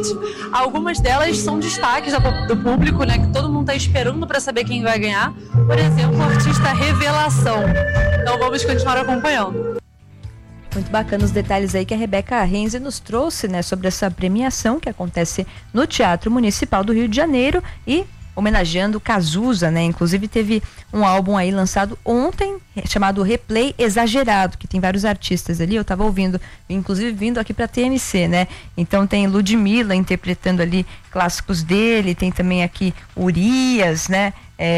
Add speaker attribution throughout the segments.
Speaker 1: Algumas delas são destaques do público, né, que todo mundo está esperando para saber quem vai ganhar. Por exemplo, o artista Revelação. Então vamos continuar acompanhando.
Speaker 2: Muito bacana os detalhes aí que a Rebeca Renze nos trouxe, né, sobre essa premiação que acontece no Teatro Municipal do Rio de Janeiro e homenageando Cazuza, né? Inclusive teve um álbum aí lançado ontem chamado Replay Exagerado, que tem vários artistas ali, eu tava ouvindo, inclusive vindo aqui pra TMC, né? Então tem Ludmilla interpretando ali clássicos dele, tem também aqui Urias, né?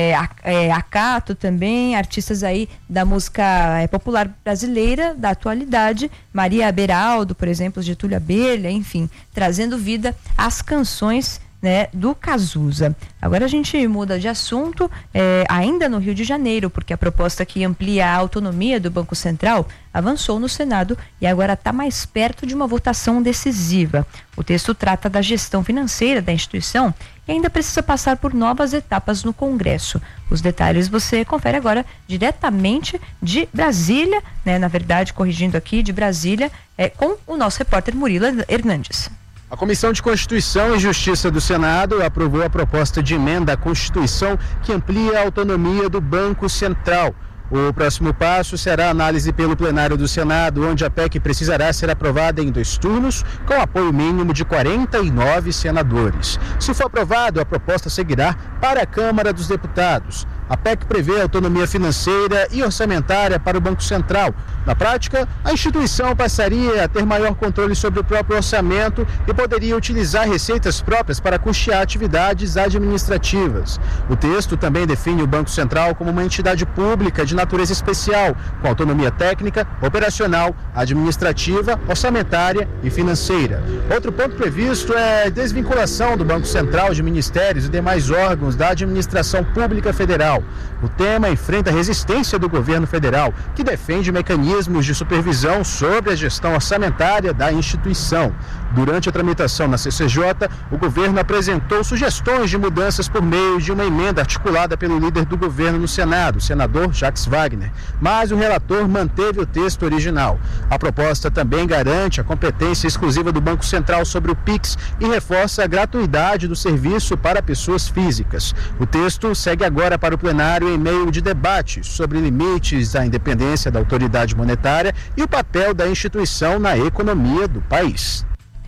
Speaker 2: Acato também, artistas aí da música popular brasileira, da atualidade, Maria Beraldo, por exemplo, Getúlio Abelha, enfim, trazendo vida às canções, né, do Cazuza. Agora a gente muda de assunto, ainda no Rio de Janeiro, porque a proposta que amplia a autonomia do Banco Central avançou no Senado e agora está mais perto de uma votação decisiva. O texto trata da gestão financeira da instituição e ainda precisa passar por novas etapas no Congresso. Os detalhes você confere agora diretamente de Brasília, né, na verdade, corrigindo aqui, de Brasília, com o nosso repórter Murilo Hernandes.
Speaker 3: A Comissão de Constituição e Justiça do Senado aprovou a proposta de emenda à Constituição que amplia a autonomia do Banco Central. O próximo passo será a análise pelo plenário do Senado, onde a PEC precisará ser aprovada em 2 turnos, com apoio mínimo de 49 senadores. Se for aprovado, a proposta seguirá para a Câmara dos Deputados. A PEC prevê autonomia financeira e orçamentária para o Banco Central. Na prática, a instituição passaria a ter maior controle sobre o próprio orçamento e poderia utilizar receitas próprias para custear atividades administrativas. O texto também define o Banco Central como uma entidade pública de natureza especial, com autonomia técnica, operacional, administrativa, orçamentária e financeira. Outro ponto previsto é a desvinculação do Banco Central de ministérios e demais órgãos da administração pública federal. O tema enfrenta a resistência do governo federal, que defende mecanismos de supervisão sobre a gestão orçamentária da instituição. Durante a tramitação na CCJ, o governo apresentou sugestões de mudanças por meio de uma emenda articulada pelo líder do governo no Senado, o senador Jacques Wagner, mas o relator manteve o texto original. A proposta também garante a competência exclusiva do Banco Central sobre o PIX e reforça a gratuidade do serviço para pessoas físicas. O texto segue agora para o plenário em meio de debates sobre limites à independência da autoridade monetária e o papel da instituição na economia do país.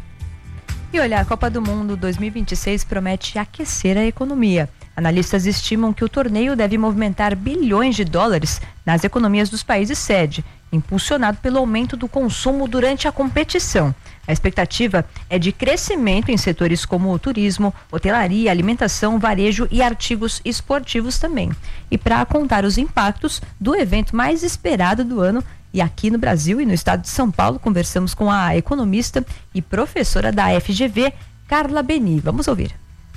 Speaker 2: E olha, a Copa do Mundo 2026 promete aquecer a economia. Analistas estimam que o torneio deve movimentar bilhões de dólares nas economias dos países sede, impulsionado pelo aumento do consumo durante a competição. A expectativa é de crescimento em setores como o turismo, hotelaria, alimentação, varejo e artigos esportivos também. E para contar os impactos do evento mais esperado do ano, e aqui no Brasil e no estado de São Paulo, conversamos com a economista e professora da FGV, Carla Beni. Vamos ouvir.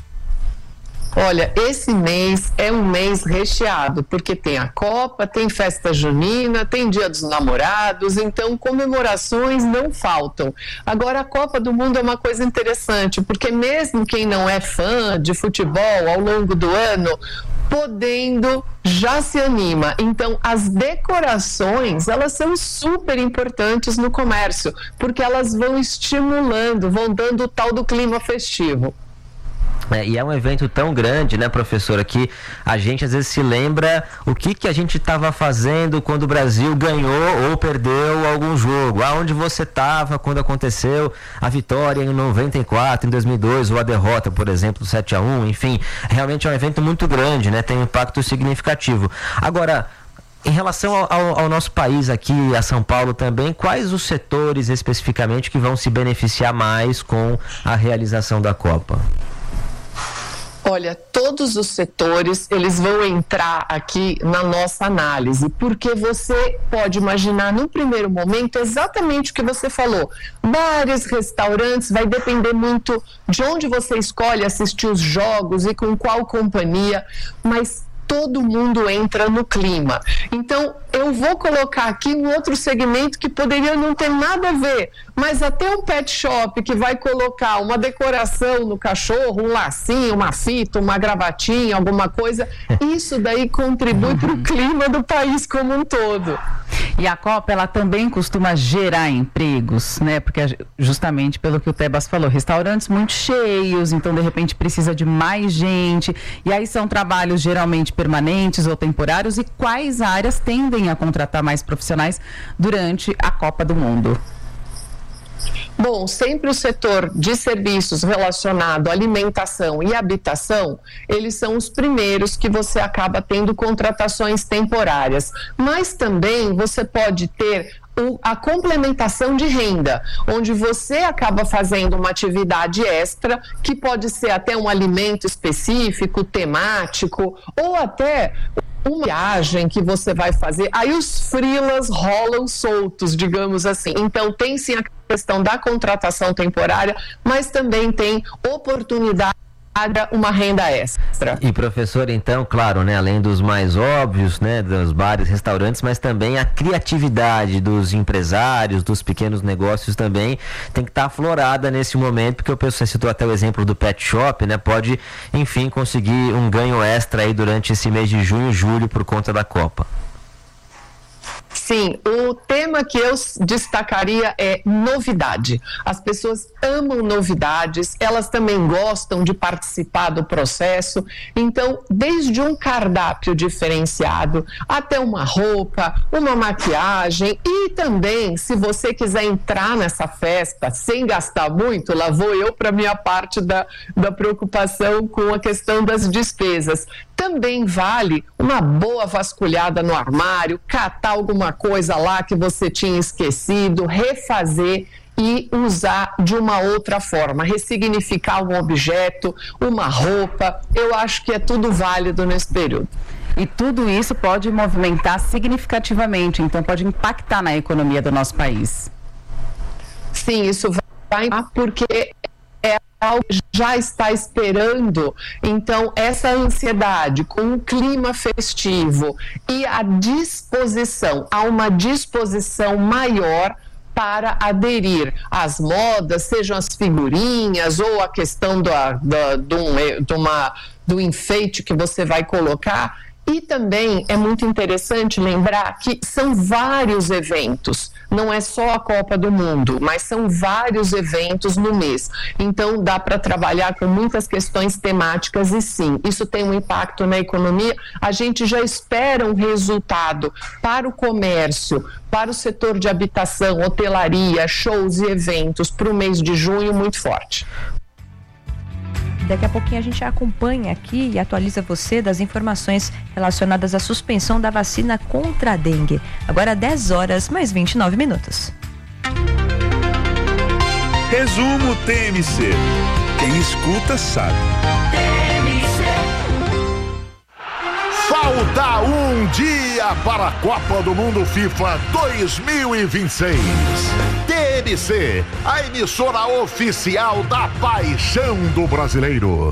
Speaker 4: Olha, esse mês é um mês recheado, porque tem a Copa, tem festa junina, tem Dia dos Namorados, então comemorações não faltam. Agora, a Copa do Mundo é uma coisa interessante, porque mesmo quem não é fã de futebol ao longo do ano, podendo, já se anima. Então, as decorações, elas são super importantes no comércio, porque elas vão estimulando, vão dando o tal do clima festivo.
Speaker 5: E é um evento tão grande, né, professora, que a gente às vezes se lembra o que a gente estava fazendo quando o Brasil ganhou ou perdeu algum jogo. Aonde você estava quando aconteceu a vitória em 94, em 2002, ou a derrota, por exemplo, 7-1, enfim. Realmente é um evento muito grande, né, tem um impacto significativo. Agora, em relação ao nosso país aqui, a São Paulo também, quais os setores especificamente que vão se beneficiar mais com a realização da Copa?
Speaker 4: Olha, todos os setores, eles vão entrar aqui na nossa análise, porque você pode imaginar no primeiro momento exatamente o que você falou. Bares, restaurantes, vai depender muito de onde você escolhe assistir os jogos e com qual companhia, mas todo mundo entra no clima. Então, eu vou colocar aqui um outro segmento que poderia não ter nada a ver, mas até um pet shop que vai colocar uma decoração no cachorro, um lacinho, uma fita, uma gravatinha, alguma coisa, isso daí contribui para o clima do país como um todo.
Speaker 6: E a Copa, ela também costuma gerar empregos, né? Porque justamente pelo que o Tebas falou, restaurantes muito cheios, então de repente precisa de mais gente, e aí são trabalhos geralmente permanentes ou temporários, e quais áreas tendem a contratar mais profissionais durante a Copa do Mundo?
Speaker 4: Bom, sempre o setor de serviços relacionado à alimentação e habitação, eles são os primeiros que você acaba tendo contratações temporárias, mas também você pode ter a complementação de renda, onde você acaba fazendo uma atividade extra, que pode ser até um alimento específico, temático, ou até uma viagem que você vai fazer. Aí os freelas rolam soltos, digamos assim. Então tem sim a questão da contratação temporária, mas também tem oportunidade, uma renda extra.
Speaker 5: E professor, então, claro, né, além dos mais óbvios, né, dos bares, restaurantes, mas também a criatividade dos empresários, dos pequenos negócios também tem que estar aflorada nesse momento, porque o pessoal citou até o exemplo do pet shop, né, pode, enfim, conseguir um ganho extra aí durante esse mês de junho e julho por conta da Copa.
Speaker 4: Sim, o tema que eu destacaria é novidade. As pessoas amam novidades, elas também gostam de participar do processo. Então, desde um cardápio diferenciado até uma roupa, uma maquiagem, e também, se você quiser entrar nessa festa sem gastar muito, lá vou eu para a minha parte da preocupação com a questão das despesas. Também vale uma boa vasculhada no armário, catar alguma coisa lá que você tinha esquecido, refazer e usar de uma outra forma, ressignificar um objeto, uma roupa. Eu acho que é tudo válido nesse período.
Speaker 6: E tudo isso pode movimentar significativamente, então pode impactar na economia do nosso país.
Speaker 4: Sim, isso vai, porque algo que já está esperando. Então, essa ansiedade com o clima festivo e a disposição, há uma disposição maior para aderir às modas, sejam as figurinhas ou a questão do enfeite que você vai colocar. E também é muito interessante lembrar que são vários eventos, não é só a Copa do Mundo, mas são vários eventos no mês. Então dá para trabalhar com muitas questões temáticas e sim, isso tem um impacto na economia. A gente já espera um resultado para o comércio, para o setor de habitação, hotelaria, shows e eventos para o mês de junho muito forte.
Speaker 2: Daqui a pouquinho a gente acompanha aqui e atualiza você das informações relacionadas à suspensão da vacina contra a dengue. Agora 10 horas mais 29 minutos.
Speaker 7: Resumo TMC. Quem escuta sabe. Falta um dia para a Copa do Mundo FIFA 2026. TMC, a emissora oficial da paixão do brasileiro.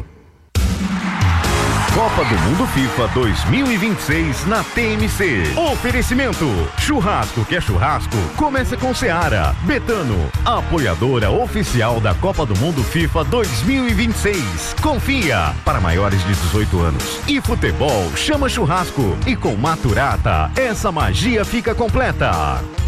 Speaker 7: Copa do Mundo FIFA 2026 na TMC. Oferecimento: churrasco que é churrasco, começa com Seara. Betano, apoiadora oficial da Copa do Mundo FIFA 2026. Confia, para maiores de 18 anos. E futebol chama churrasco. E com Maturata, essa magia fica completa.